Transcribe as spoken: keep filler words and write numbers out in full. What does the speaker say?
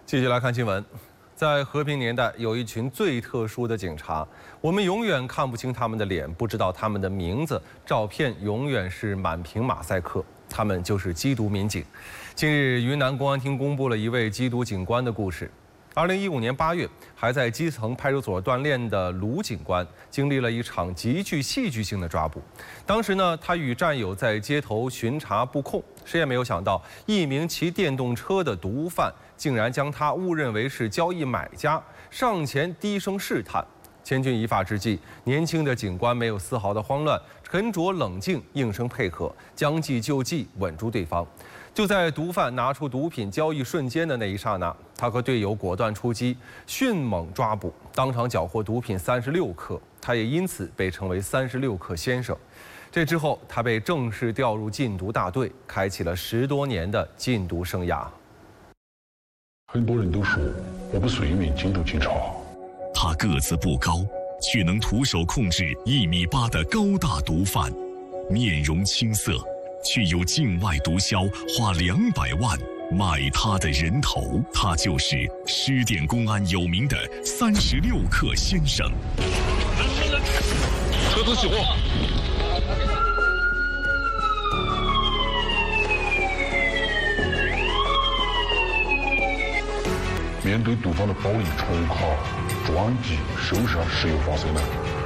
继续来看新闻，在和平年代，有一群最特殊的警察，我们永远看不清他们的脸，不知道他们的名字，照片永远是满屏马赛克。他们就是缉毒民警。近日，云南公安厅公布了一位缉毒警官的故事。二零一五年八月，还在基层派出所锻炼的卢警官，经历了一场极具戏剧性的抓捕。当时呢，他与战友在街头巡查布控，谁也没有想到，一名骑电动车的毒贩竟然将他误认为是交易买家，上前低声试探。千钧一发之际，年轻的警官没有丝毫的慌乱，沉着冷静，应声配合，将计就计，稳住对方。就在毒贩拿出毒品交易瞬间的那一刹那，他和队友果断出击，迅猛抓捕，当场缴获毒品三十六克，他也因此被称为三十六克先生。这之后，他被正式调入禁毒大队，开启了十多年的禁毒生涯。 很多人都说我不是一名禁毒警察。 他个子不高，却能徒手控制一米八的高大毒贩，面容青涩，却有境外毒枭花两百万买他的人头。他就是施甸公安有名的三十六克先生。 车子起火。面对毒贩的暴力冲卡、撞击、受伤，时有发生的。